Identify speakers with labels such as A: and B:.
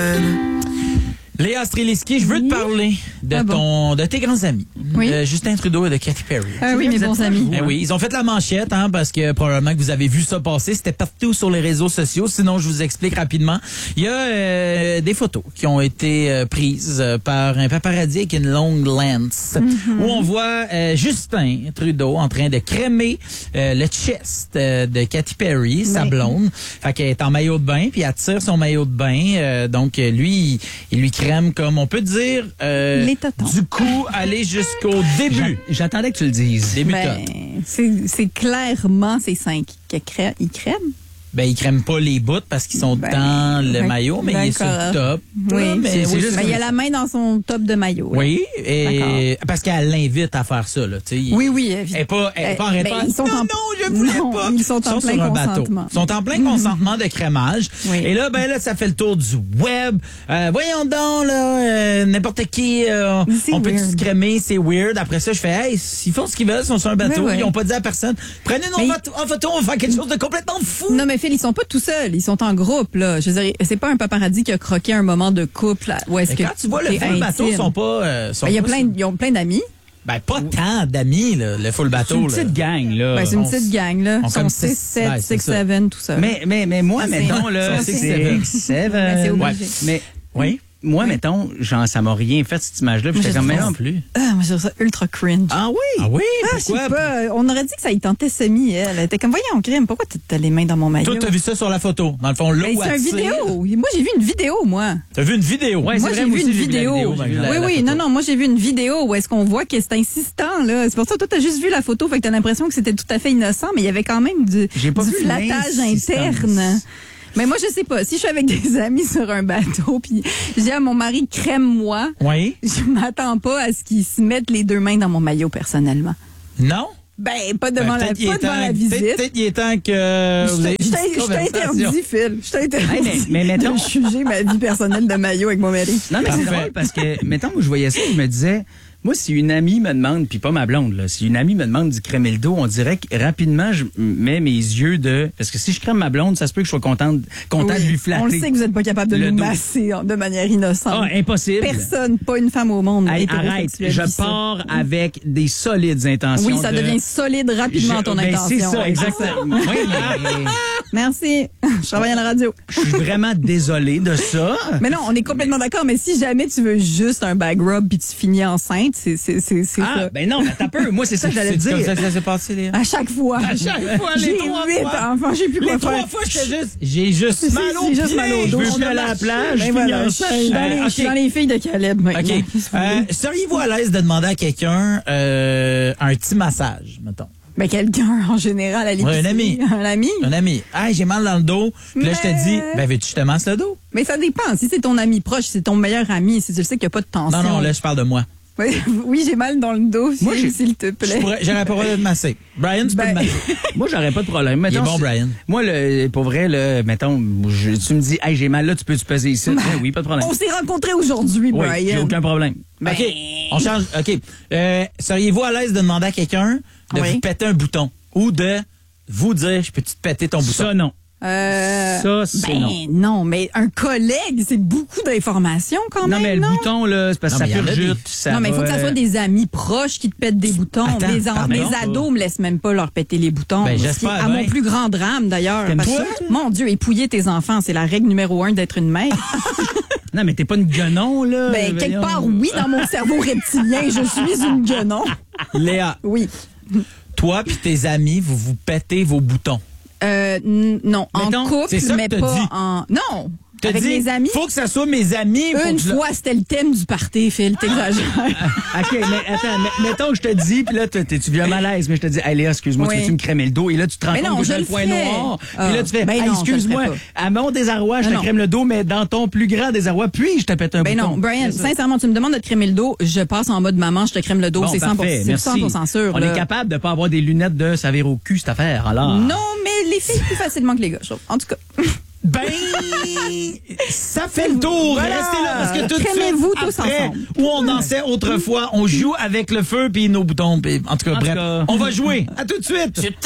A: Léa Streliski, je veux te parler de tes grands amis, Justin Trudeau et de Katy Perry.
B: Oui, mes bons amis.
A: Oui, ils ont fait la manchette, parce que probablement que vous avez vu ça passer. C'était partout sur les réseaux sociaux. Sinon, je vous explique rapidement. Il y a des photos qui ont été prises par un paparazzi avec une longue lens, où on voit Justin Trudeau en train de crémer le chest de Katy Perry, sa blonde. Fait qu'elle est en maillot de bain, puis elle tire son maillot de bain. Donc, lui, il lui crème comme on peut dire du coup aller jusqu'au début.
C: J'attendais que tu le dises.
A: Début
B: c'est clairement ces cinq qui crème.
A: Ben, ils crèment pas les bouts parce qu'ils sont dans le maillot, mais il est sur le top.
B: Oui,
A: mais
B: il y a la main dans son top de maillot.
A: Oui, et parce qu'elle l'invite à faire ça, là, tu sais.
B: Oui.
A: Elle est pas en réponse.
B: Ils sont
A: non, je voulais pas.
B: Ils sont en plein consentement.
A: Ils sont en plein consentement de crémage. Oui. Et là, ça fait le tour du web. Voyons donc, là, n'importe qui, on peut se crémer, c'est weird. Après ça, je fais, s'ils font ce qu'ils veulent, ils sont sur un bateau, ils ont pas dit à personne, prenez une photo, on va faire quelque chose de complètement fou.
B: Non, mais Phil, ils sont pas tout seuls, ils sont en groupe, là. Je veux dire, c'est pas un paparazzi qui a croqué un moment de couple. Quand
A: tu vois le full bateau, ils sont pas.
B: Ils ont plein d'amis.
A: Ben, pas tant d'amis, là, le full bateau.
C: C'est une petite gang, là.
B: Ben, c'est une petite gang, là. Ils sont 6, 7, 6, 7, tout ça.
C: Mais moi, mettons, là, c'est 7. Mais, oui. Moi, mettons, genre, ça m'a rien fait, cette image-là. Puis j'étais comme, mais non plus.
B: Moi, je trouve ça ultra cringe.
A: Ah oui? Pourquoi?
B: Je sais pas. On aurait dit que ça y tentait semi, elle. Elle était comme, voyons, crime, pourquoi t'as les mains dans mon maillot?
A: Toi, t'as vu ça sur la photo. Dans le fond, là où
B: c'est une vidéo. Moi, j'ai vu une vidéo, moi.
A: T'as vu une vidéo?
B: Ouais, moi, j'ai vu une vidéo. Oui. Non, moi, j'ai vu une vidéo où est-ce qu'on voit que c'est insistant, là. C'est pour ça que toi, t'as juste vu la photo, fait que t'as l'impression que c'était tout à fait innocent, mais il y avait quand même du flattage interne. Mais moi, je sais pas. Si je suis avec des amis sur un bateau, puis je dis à mon mari, crème-moi, je m'attends pas à ce qu'ils se mettent les deux mains dans mon maillot, personnellement.
A: Non?
B: Ben, pas devant la visite.
A: Peut-être qu'il est temps que
B: je t'interdis, Phil. Je t'interdis
C: mais mettons,
B: de juger ma vie personnelle de maillot avec mon mari.
C: Non, mais c'est drôle parce que, mettons, moi, je voyais ça, je me disais... Moi, si une amie me demande, puis pas ma blonde, là, si une amie me demande d'y crémer le dos, on dirait que rapidement, je mets mes yeux parce que si je crème ma blonde, ça se peut que je sois content de lui flatter.
B: On le sait que vous n'êtes pas capable de nous masser de manière innocente.
C: Impossible.
B: Personne, pas une femme au monde.
C: Arrête, je pars avec des solides intentions.
B: Oui, ça devient solide rapidement ton intention.
C: C'est ça, exactement.
B: Merci. Je travaille à la radio.
C: Je suis vraiment désolé de ça.
B: Mais non, on est complètement d'accord, mais si jamais tu veux juste un bag rub puis tu finis enceinte, c'est ça.
C: Ben non, mais t'as peur. Moi, c'est ça que j'allais dire.
A: C'est comme ça que ça s'est passé, Léa.
B: À chaque fois.
A: J'ai 8
B: enfants, j'ai plus quoi faire.
A: Les 3 fois, j'ai juste mal au pied.
C: Je veux plus aller à la plage.
B: Je suis dans les filles de Caleb maintenant.
A: OK. Seriez-vous à l'aise de demander à quelqu'un un petit massage, mettons?
B: Ben, quelqu'un, en général, à l'épicerie.
A: Un ami. Un ami. J'ai mal dans le dos. Puis là, je te dis, veux-tu que je te masse le dos?
B: Mais ça dépend. Si c'est ton ami proche, c'est ton meilleur ami, si tu le sais qu'il n'y a pas de tension.
A: Non, là, je parle de moi.
B: Oui, j'ai mal dans le dos, s'il te plaît.
A: J'aurais pas le droit de te masser. Brian, tu peux me masser.
C: Moi, j'aurais pas de problème. Mettons,
A: il est bon, Brian.
C: Moi, pour vrai, mettons, tu me dis, j'ai mal là, tu peux peser ici. Oui, pas de problème.
B: On s'est rencontrés aujourd'hui, Brian.
C: J'ai aucun problème.
A: OK, on change. OK. Seriez-vous à l'aise de demander à quelqu'un de vous péter un bouton ou de vous dire, je peux-tu te péter ton bouton?
C: Ça, non.
B: Ça, c'est non, mais un collègue, c'est beaucoup d'informations quand même.
C: Non, mais le bouton, là, c'est parce que ça purgite.
B: Non, mais il faut que ça soit des amis proches qui te pètent des boutons. Les ados me laissent même pas leur péter les boutons.
A: J'espère.
B: À mon plus grand drame, d'ailleurs. Mon Dieu, épouiller tes enfants, c'est la règle numéro 1 d'être une mère.
C: Non, mais t'es pas une guenon, là.
B: Ben, quelque part, oui, dans mon cerveau reptilien, je suis une guenon.
A: Léa.
B: Oui.
A: Toi puis tes amis, vous pétez vos boutons.
B: Non, en couple, mais pas en... Non, avec mes amis.
A: Faut que ça soit mes amis.
B: Une fois, c'était le thème du party, Phil, t'exagères.
C: OK, mais attends, mettons que je te dis, puis là, tu viens mal à l'aise, mais je te dis, Léa, excuse-moi, tu veux-tu me crémer le dos? Et là, tu te rends compte que j'ai le point noir. Puis là, tu fais, excuse-moi, à mon désarroi, je te crème le dos, mais dans ton plus grand désarroi, puis je te pète un bouton.
B: Non, Brian, sincèrement, tu me demandes de te crémer le dos, je passe en mode maman, je te crème le dos, c'est 100% sûr.
C: On est capable de pas avoir des lunettes de ça vire au cul, cette affaire, alors.
B: Non, mais les filles plus facilement que les gars, je trouve. En tout cas.
A: Ben, ça fait le tour. Voilà. Restez là parce que tout de suite,
B: tous ensemble.
A: Où on dansait autrefois, on joue avec le feu puis nos boutons. Pis, en tout cas, bref, on va jouer. À tout de suite.